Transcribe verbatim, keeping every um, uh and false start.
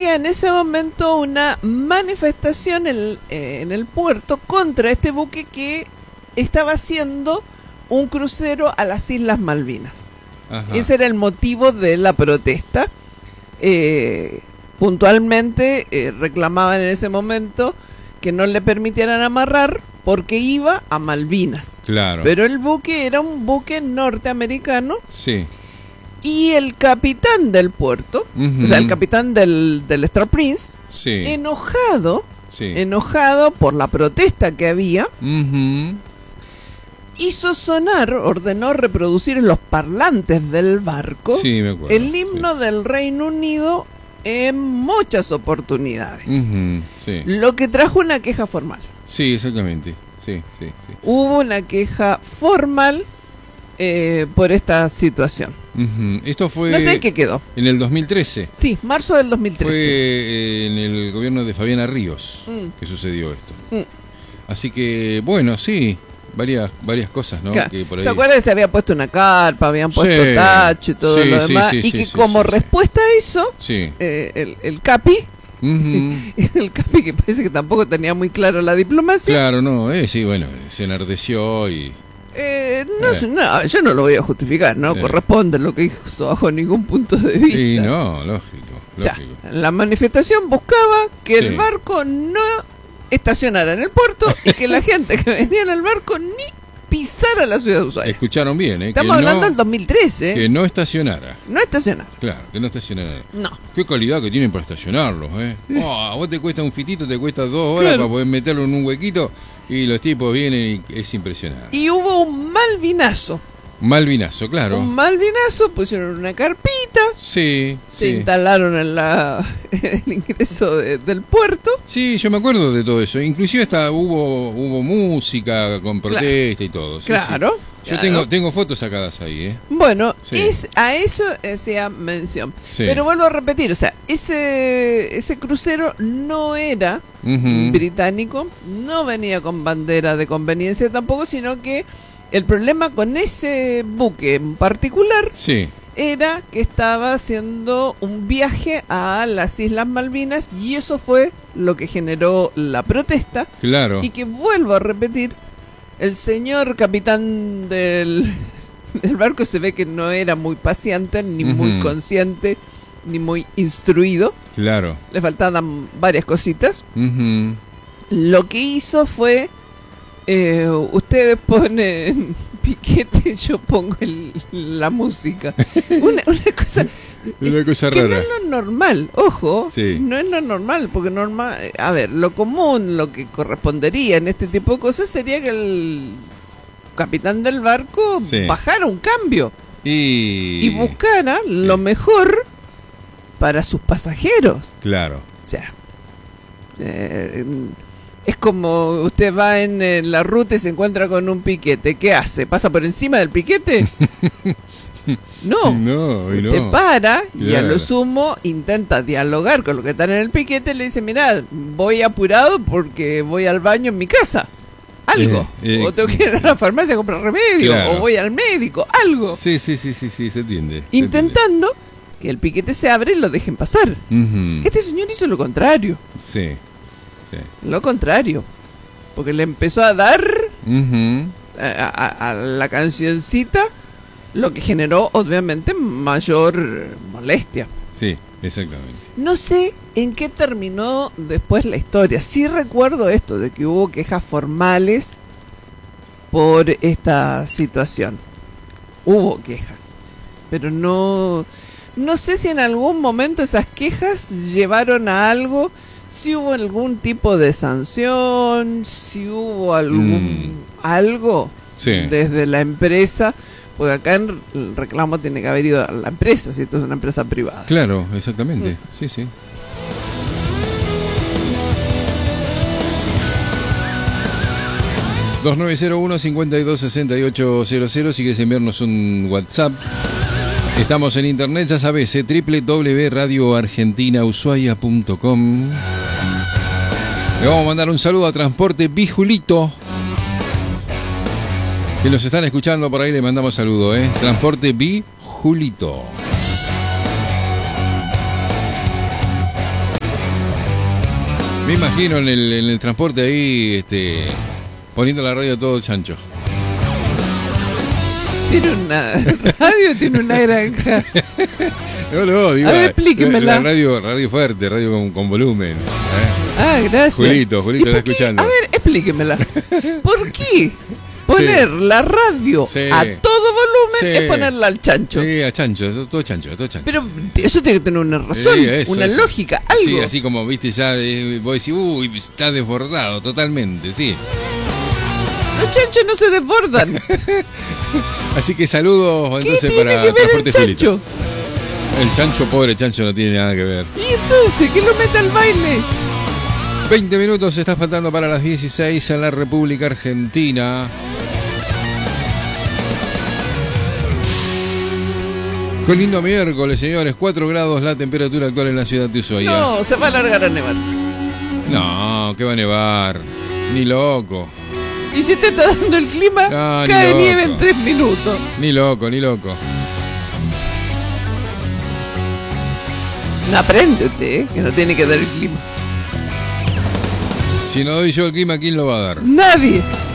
había en ese momento una manifestación en, eh, en el puerto contra este buque que estaba haciendo un crucero a las Islas Malvinas. Ajá. Ese era el motivo de la protesta. Eh, puntualmente eh, reclamaban en ese momento que no le permitieran amarrar porque iba a Malvinas. Claro. Pero el buque era un buque norteamericano. Sí. Y el capitán del puerto, uh-huh. o sea, el capitán del, del Star Prince, sí. enojado, sí. enojado por la protesta que había, uh-huh. hizo sonar, ordenó reproducir en los parlantes del barco sí, me acuerdo, el himno sí. del Reino Unido en muchas oportunidades, uh-huh. sí. lo que trajo una queja formal. Sí, exactamente. Sí, sí, sí. Hubo una queja formal eh, por esta situación. Uh-huh. Esto fue... No sé qué quedó. En el dos mil trece. Sí, marzo del dos mil trece. Fue eh, en el gobierno de Fabiana Ríos mm. que sucedió esto. Mm. Así que, bueno, sí, varias varias cosas, ¿no? Claro. Que por ahí... ¿Se acuerdan que se había puesto una carpa, habían puesto sí. tacho y todo sí, lo demás? sí, sí, y que sí, como sí, respuesta a eso, sí. eh, el, el Capi... Uh-huh. el Capi que parece que tampoco tenía muy claro la diplomacia. Claro, no, eh, sí, bueno, se enardeció y... Eh, no, eh. sé, no, yo no lo voy a justificar, no eh. corresponde lo que hizo bajo ningún punto de vista. Sí, no, lógico, o sea, lógico. La manifestación buscaba que sí. el barco no estacionara en el puerto y que la gente que venía en el barco ni pisara la ciudad de Ushuaia. Escucharon bien, ¿eh? Estamos que hablando no, del dos mil trece. Que no estacionara. No estacionara. Claro, que no estacionara. No. Qué calidad que tienen para estacionarlos, ¿eh? Oh, vos te cuesta un fitito, te cuesta dos horas claro. para poder meterlo en un huequito y los tipos vienen y es impresionante. Y hubo un malvinazo. Malvinazo, claro. Un malvinazo, pusieron una carpita. Sí. Se sí. instalaron en, la, en el ingreso de, del puerto. Sí, yo me acuerdo de todo eso. Inclusive hasta hubo hubo música con protesta claro. y todo. Sí, claro. Sí. Yo claro. tengo tengo fotos sacadas ahí, ¿eh? Bueno, sí. es a eso hacía mención. Sí. Pero vuelvo a repetir, o sea, ese ese crucero no era uh-huh. británico, no venía con bandera de conveniencia tampoco, sino que el problema con ese buque en particular sí. era que estaba haciendo un viaje a las Islas Malvinas y eso fue lo que generó la protesta. Claro. Y que vuelvo a repetir, el señor capitán del, del barco se ve que no era muy paciente, ni uh-huh. muy consciente, ni muy instruido. Claro. Le faltaban varias cositas. Uh-huh. Lo que hizo fue... Eh, ustedes ponen piquete, yo pongo el, la música. Una, una cosa, una cosa que rara. no es lo normal, ojo, sí. no es lo normal, porque normal, a ver, lo común, lo que correspondería en este tipo de cosas sería que el capitán del barco sí. bajara un cambio y, y buscara sí. lo mejor para sus pasajeros. Claro. O sea, eh, es como usted va en, en la ruta y se encuentra con un piquete. ¿Qué hace? ¿Pasa por encima del piquete? No. No, usted no. para y claro. a lo sumo intenta dialogar con los que están en el piquete y le dice, mirá, voy apurado porque voy al baño en mi casa. Algo. Eh, eh, o tengo que ir a la farmacia a comprar remedio. Claro. O voy al médico. Algo. Sí, sí, sí, sí, sí, se entiende. Intentando se entiende. que el piquete se abra y lo dejen pasar. Uh-huh. Este señor hizo lo contrario. Sí. Sí. Lo contrario, porque le empezó a dar uh-huh. a, a, a la cancioncita, lo que generó obviamente mayor molestia. Sí, exactamente. No sé en qué terminó después la historia. Sí recuerdo esto, de que hubo quejas formales por esta situación. Hubo quejas, pero no, no sé si en algún momento esas quejas llevaron a algo. Si hubo algún tipo de sanción, si hubo algún mm. algo sí. desde la empresa, porque acá en el reclamo tiene que haber ido a la empresa, si esto es una empresa privada. Claro, exactamente, mm. sí, sí. dos nueve cero uno, cinco dos seis ocho cero cero, si quieres enviarnos un WhatsApp. Estamos en internet, ya sabes, eh, doble u doble u doble u punto radio argentina ushuaia punto com. Le vamos a mandar un saludo a Transporte Bijulito, que nos están escuchando por ahí, le mandamos saludo, ¿eh? Transporte Bijulito. Me imagino en el, en el transporte ahí, este, poniendo la radio todo chancho. Tiene una radio, tiene una granja. No, no, digo, a ver, explíquemela. La radio, radio fuerte, radio con, con volumen. ¿eh? Ah, gracias. Julito, Julito está escuchando. A ver, explíquemela. ¿Por qué poner sí. la radio sí. a todo volumen sí. es ponerla al chancho? Sí, a chancho, eso, todo chancho, todo chancho. Pero eso tiene que tener una razón, sí, eso, una eso. lógica, algo. Sí, así como, viste, ya eh, vos decís, uy, está desbordado totalmente, sí. Los chanchos no se desbordan. Así que saludos entonces ¿Qué para tiene que ver el chancho? Julito. El chancho, pobre chancho, no tiene nada que ver. ¿Y entonces qué lo mete al baile? veinte minutos está faltando para las dieciséis en la República Argentina. Qué lindo miércoles, señores. cuatro grados la temperatura actual en la ciudad de Ushuaia. No, se va a alargar a nevar. No, que va a nevar. Ni loco. ¿Y si te está dando el clima? No, cae nieve en tres minutos. Ni loco, ni loco. No aprende usted, ¿eh? Que no tiene que dar el clima. Si no doy yo el clima, ¿quién lo va a dar? Nadie.